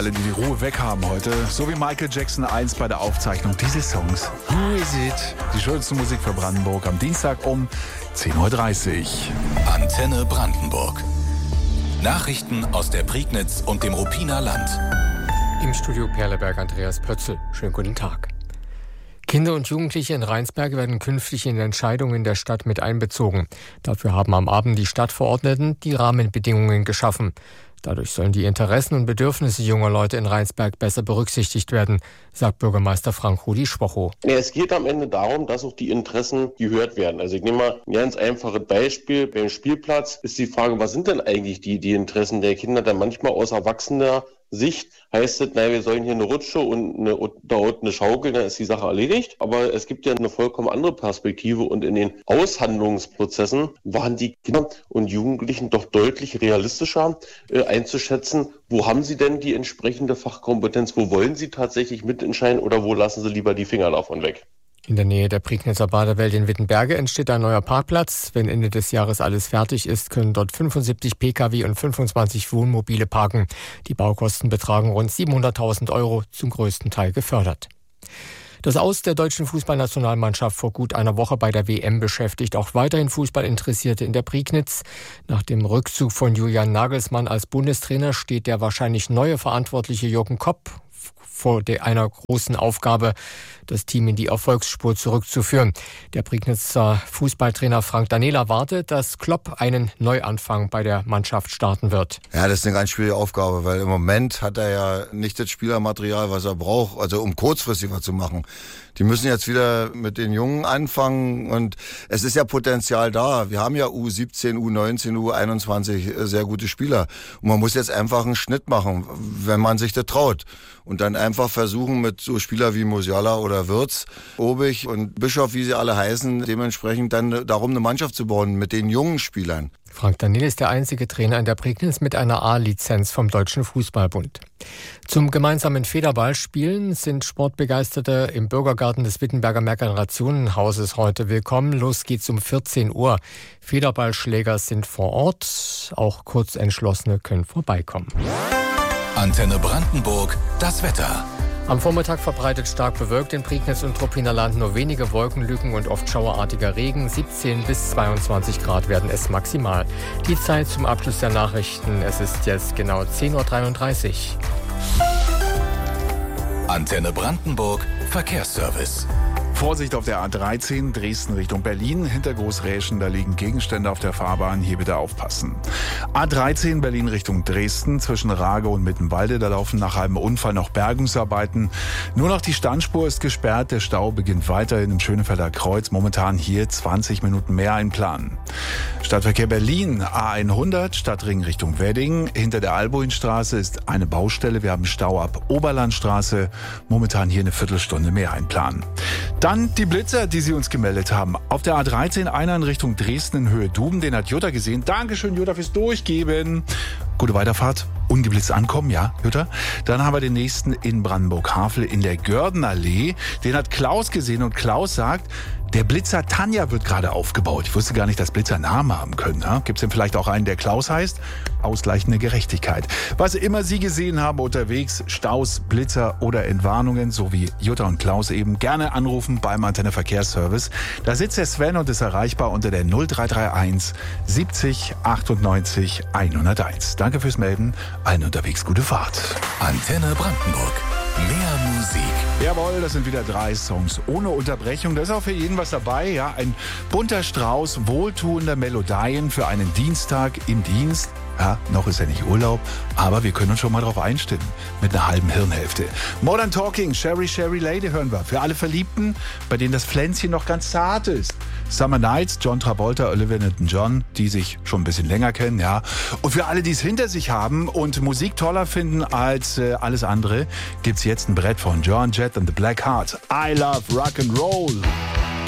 Alle, die Ruhe weg haben heute, so wie Michael Jackson einst bei der Aufzeichnung dieses Songs. Who is it? Die schönste Musik für Brandenburg am Dienstag um 10.30 Uhr. Antenne Brandenburg. Nachrichten aus der Prignitz und dem Ruppiner Land. Im Studio Perleberg Andreas Pötzl. Schönen guten Tag. Kinder und Jugendliche in Rheinsberg werden künftig in Entscheidungen der Stadt mit einbezogen. Dafür haben am Abend die Stadtverordneten die Rahmenbedingungen geschaffen. Dadurch sollen die Interessen und Bedürfnisse junger Leute in Rheinsberg besser berücksichtigt werden, sagt Bürgermeister Frank-Rudi Schwocho. Ja, es geht am Ende darum, dass auch die Interessen gehört werden. Also ich nehme mal ein ganz einfaches Beispiel. Beim Spielplatz ist die Frage, was sind denn eigentlich die Interessen der Kinder? Dann manchmal aus erwachsener Sicht heißt es, wir sollen hier eine Rutsche und da unten eine Schaukel, dann ist die Sache erledigt. Aber es gibt ja eine vollkommen andere Perspektive und in den Aushandlungsprozessen waren die Kinder und Jugendlichen doch deutlich realistischer einzuschätzen, wo haben sie denn die entsprechende Fachkompetenz, wo wollen sie tatsächlich mitentscheiden oder wo lassen sie lieber die Finger davon weg. In der Nähe der Prignitzer Badewelt in Wittenberge entsteht ein neuer Parkplatz. Wenn Ende des Jahres alles fertig ist, können dort 75 Pkw und 25 Wohnmobile parken. Die Baukosten betragen rund 700.000 €, zum größten Teil gefördert. Das Aus der deutschen Fußballnationalmannschaft vor gut einer Woche bei der WM beschäftigt auch weiterhin Fußballinteressierte in der Prignitz. Nach dem Rückzug von Julian Nagelsmann als Bundestrainer steht der wahrscheinlich neue Verantwortliche Jürgen Kopp vor einer großen Aufgabe, das Team in die Erfolgsspur zurückzuführen. Der Prignitzer Fußballtrainer Frank Daniel erwartet, dass Klopp einen Neuanfang bei der Mannschaft starten wird. Ja, das ist eine ganz schwierige Aufgabe, weil im Moment hat er ja nicht das Spielermaterial, was er braucht, also um kurzfristig was zu machen. Die müssen jetzt wieder mit den Jungen anfangen und es ist ja Potenzial da. Wir haben ja U17, U19, U21 sehr gute Spieler. Und man muss jetzt einfach einen Schnitt machen, wenn man sich das traut. Und dann einfach versuchen mit so Spieler wie Musiala oder Wirtz, Obig und Bischof, wie sie alle heißen, dementsprechend dann darum eine Mannschaft zu bauen mit den jungen Spielern. Frank Daniel ist der einzige Trainer in der Prignitz mit einer A-Lizenz vom Deutschen Fußballbund. Zum gemeinsamen Federballspielen sind Sportbegeisterte im Bürgergarten des Wittenberger Mehrgenerationenhauses heute willkommen. Los geht's um 14 Uhr. Federballschläger sind vor Ort. Auch Kurzentschlossene können vorbeikommen. Antenne Brandenburg, das Wetter. Am Vormittag verbreitet stark bewölkt in Prignitz und Ruppiner Land nur wenige Wolkenlücken und oft schauerartiger Regen. 17 bis 22 Grad werden es maximal. Die Zeit zum Abschluss der Nachrichten. Es ist jetzt genau 10.33 Uhr. Antenne Brandenburg, Verkehrsservice. Vorsicht auf der A13 Dresden Richtung Berlin. Hinter Großräschen, da liegen Gegenstände auf der Fahrbahn. Hier bitte aufpassen. A13 Berlin Richtung Dresden zwischen Rage und Mittenwalde. Da laufen nach einem Unfall noch Bergungsarbeiten. Nur noch die Standspur ist gesperrt. Der Stau beginnt weiterhin im Schönefelder Kreuz. Momentan hier 20 Minuten mehr einplanen. Stadtverkehr Berlin A100 Stadtring Richtung Wedding. Hinter der Albuinstraße ist eine Baustelle. Wir haben Stau ab Oberlandstraße. Momentan hier eine Viertelstunde mehr einplanen. Dann die Blitzer, die Sie uns gemeldet haben. Auf der A13 einer in Richtung Dresden in Höhe Duben. Den hat Jutta gesehen. Dankeschön, Jutta, fürs Durchgeben. Gute Weiterfahrt. Ungeblitzt ankommen, ja, Jutta. Dann haben wir den nächsten in Brandenburg-Havel in der Gördenallee. Den hat Klaus gesehen und Klaus sagt, der Blitzer Tanja wird gerade aufgebaut. Ich wusste gar nicht, dass Blitzer Namen haben können. Ja? Gibt es denn vielleicht auch einen, der Klaus heißt? Ausgleichende Gerechtigkeit. Was immer Sie gesehen haben unterwegs, Staus, Blitzer oder Entwarnungen, so wie Jutta und Klaus eben, gerne anrufen beim Antenne Verkehrsservice. Da sitzt der Sven und ist erreichbar unter der 0331 70 98 101. Danke fürs Melden. Allen unterwegs gute Fahrt. Antenne Brandenburg. Mehr Musik. Jawohl, das sind wieder 3 Songs ohne Unterbrechung. Da ist auch für jeden was dabei. Ja, ein bunter Strauß wohltuender Melodien für einen Dienstag im Dienst. Ja, noch ist ja nicht Urlaub, aber wir können uns schon mal drauf einstimmen. Mit einer halben Hirnhälfte. Modern Talking, Sherry Sherry Lady hören wir. Für alle Verliebten, bei denen das Pflänzchen noch ganz zart ist. Summer Nights, John Travolta, Olivia Newton-John, die sich schon ein bisschen länger kennen, ja. Und für alle, die es hinter sich haben und Musik toller finden als alles andere, gibt's jetzt ein Brett von Joan Jett and the Black Hearts. I Love Rock and Roll.